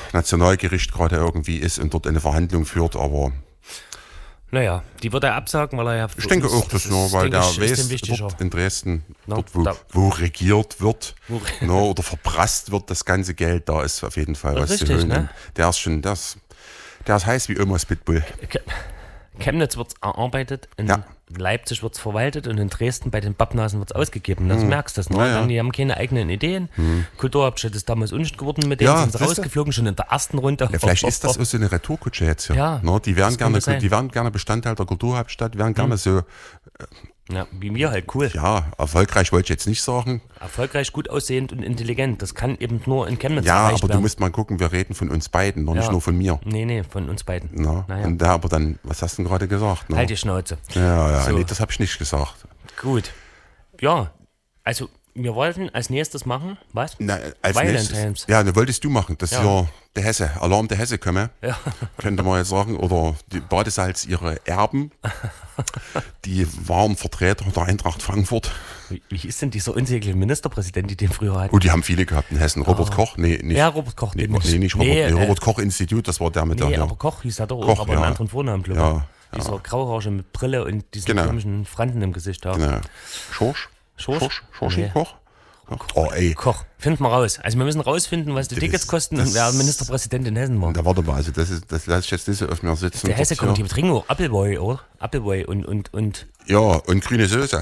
Nationalgericht gerade irgendwie ist und dort eine Verhandlung führt, aber Naja, die wird er absagen, weil er ja... Ich denke auch, dass nur, weil der weiß, dort in Dresden, dort wo regiert wird oder verprasst wird das ganze Geld, da ist auf jeden Fall was zu holen. Ne? Der ist schon, der ist heiß wie Omas Pitbull. Chemnitz wird erarbeitet, in Leipzig wird es verwaltet und in Dresden bei den Pappnasen wird es ausgegeben. Das merkst du das noch. Ja. Die haben keine eigenen Ideen. Kulturhauptstadt ist damals unschuld geworden, mit denen sind sie rausgeflogen, schon in der ersten Runde. Ja, vielleicht ist das auch so eine Retourkutsche jetzt hier. Ja, die wären gerne Bestandteil der Kulturhauptstadt, wären gerne so... Ja, wie mir halt, cool. Ja, erfolgreich wollte ich jetzt nicht sagen. Erfolgreich, gut aussehend und intelligent. Das kann eben nur in Chemnitz erreicht werden. Du musst mal gucken, wir reden von uns beiden, noch nicht nur von mir. Nee, von uns beiden. Naja. Und aber dann, was hast du denn gerade gesagt? Halt die Schnauze. Ja, so. Nee, das habe ich nicht gesagt. Gut. Ja, also wir wollten als nächstes machen, was? Als nächstes. Ja, dann wolltest du machen, dass hier der Hesse, Alarm der Hesse komme. Ja. Könnte man jetzt sagen. Oder die Badesalz ihre Erben. Die waren Vertreter der Eintracht Frankfurt. Wie ist denn dieser unsägliche Ministerpräsident, die den früher hatten? Oh, die haben viele gehabt in Hessen. Robert Koch? Nee, nicht. Ja, Robert Koch. Robert Koch Institut, das war der mit der. Nee, aber Koch hieß er doch auch, aber einen anderen Vornamen, glaube ich. Dieser Grauhausche mit Brille und diesen komischen Franten im Gesicht. Ja. Genau. Schorsch? Nee. Koch? Oh, ey. Koch. Finden wir raus. Also wir müssen rausfinden, was die Tickets kosten und wer Ministerpräsident in Hessen war. Da warte mal, also das lasse ich jetzt nicht so auf mir sitzen. Der Hesse kommt, die trinken auch Appleboy, oder? Appleboy und... Ja, und grüne Soße.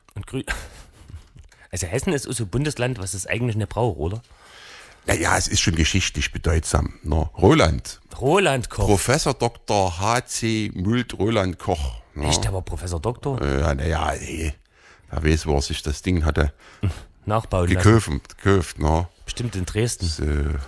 Also Hessen ist so ein Bundesland, was es eigentlich nicht braucht, oder? Naja, es ist schon geschichtlich bedeutsam. No. Roland Koch. Professor Dr. H.C. Mült Roland Koch. No. Echt, der war Professor Doktor? Naja, wer weiß, wo er sich das Ding hatte nachbauen gekauft. No. Bestimmt in Dresden. So.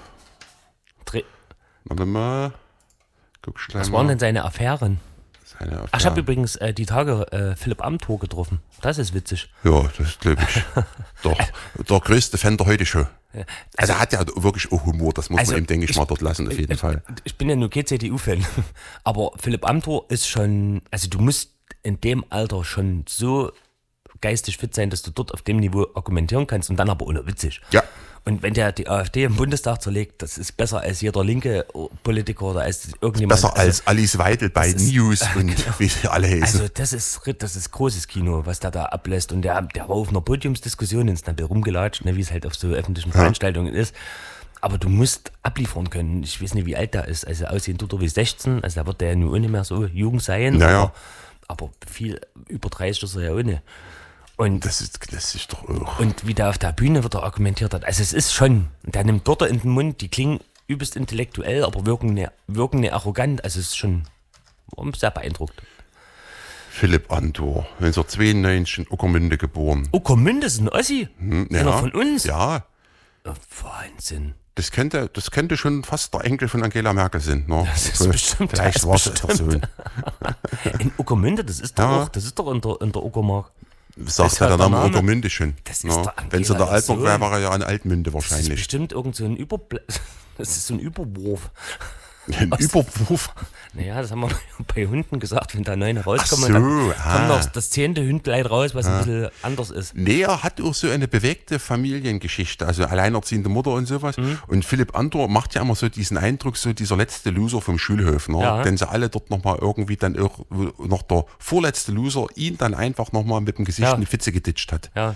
Warte mal. Guck schnell. Was waren denn seine Affären? Ach, ich habe übrigens die Tage Philipp Amthor getroffen. Das ist witzig. Ja, das glaube ich. Doch, der größte Fan der heute schon. Also er hat ja wirklich auch Humor, das muss man ihm, denke ich, mal dort lassen, auf jeden Fall. Ich bin ja nur kein CDU-Fan, aber Philipp Amthor ist schon, also du musst in dem Alter schon so geistig fit sein, dass du dort auf dem Niveau argumentieren kannst und dann aber ohne witzig. Ja. Und wenn der die AfD im Bundestag zerlegt, das ist besser als jeder linke Politiker oder als irgendjemand. Besser als Alice Weidel bei News und genau. Wie sie alle heißen. Also das ist großes Kino, was der da ablässt. Und der war auf einer Podiumsdiskussion ins Nabil rumgelatscht, ne, wie es halt auf so öffentlichen Veranstaltungen ist. Aber du musst abliefern können. Ich weiß nicht, wie alt der ist. Also aussehen tut er wie 16. Also da wird der ja nun nicht mehr so jung sein. Naja. Aber viel über 30 ist er ja auch nicht. Und das ist doch auch. Und wie der auf der Bühne wieder argumentiert hat. Also es ist schon, der nimmt Wörter in den Mund, die klingen übelst intellektuell, aber wirken nicht arrogant. Also es ist schon sehr beeindruckt. Philipp Amthor, 1992 in Uckermünde geboren. Uckermünde ist ein Ossi? Einer von uns? Ja. Oh, Wahnsinn. Das könnte schon fast der Enkel von Angela Merkel sein. Ne? Das ist bestimmt. Vielleicht war es der Sohn. In Uckermünde, das ist doch in der Uckermark. Sagt ja der Name Uckermünde schon. Das ist der wenn es in der Altmark wäre, war er ja an Altmünde wahrscheinlich. Das ist bestimmt irgend so ein das ist so ein Überwurf. Ein Überwurf? Naja, das haben wir bei Hunden gesagt, wenn da 9 rauskommen, so, dann kommt noch das 10. Hündlein raus, was ein bisschen anders ist. Nee, er hat auch so eine bewegte Familiengeschichte, also alleinerziehende Mutter und sowas. Und Philipp Amthor macht ja immer so diesen Eindruck, so dieser letzte Loser vom Schulhof, ne? Ja. Denn sie alle dort nochmal irgendwie dann auch noch der vorletzte Loser ihn dann einfach nochmal mit dem Gesicht in die Pfütze geditscht hat. Ja.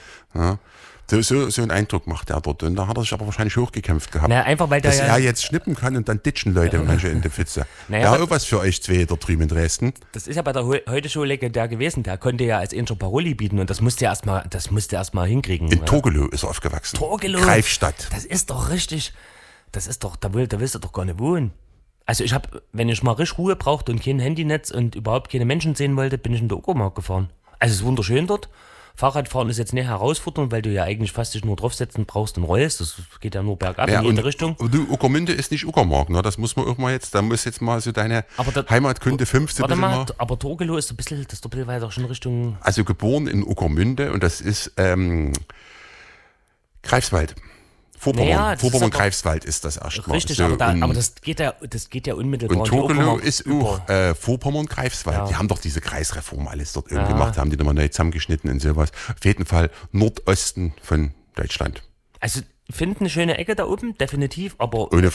So einen Eindruck macht er dort. Und da hat er sich aber wahrscheinlich hochgekämpft gehabt. Naja, einfach weil dass er jetzt schnippen kann und dann ditchen Leute manche in der Pfütze. Ja, auch was für euch zwei da drüben in Dresden. Das ist ja bei der Heute-Show legendär gewesen. Der konnte ja als Inter Paroli bieten und das musste er erstmal hinkriegen. In Torgelow ist er aufgewachsen. Torgelow? Greifstadt. Das ist doch richtig. Da willst du doch gar nicht wohnen. Also wenn ich mal richtig Ruhe brauchte und kein Handynetz und überhaupt keine Menschen sehen wollte, bin ich in der Uckermark gefahren. Also es ist wunderschön dort. Fahrradfahren ist jetzt nicht herausfordernd, weil du ja eigentlich fast dich nur draufsetzen brauchst und rollst. Das geht ja nur bergab in jede Richtung. Du, Uckermünde ist nicht Uckermark, ne? Das muss man auch mal jetzt, da muss jetzt mal so deine Heimatkunde 15 warte mal, aber Torgelow ist ein bisschen weiter schon Richtung... Also geboren in Uckermünde und das ist Greifswald. Vorpommern-Greifswald ist das erstmal. Richtig, so, aber das geht ja unmittelbar. Und Torgelow ist auch Vorpommern-Greifswald. Ja. Die haben doch diese Kreisreform alles dort irgendwie gemacht, haben die nochmal neu zusammengeschnitten und sowas. Auf jeden Fall Nordosten von Deutschland. Also, ich finde eine schöne Ecke da oben, definitiv, aber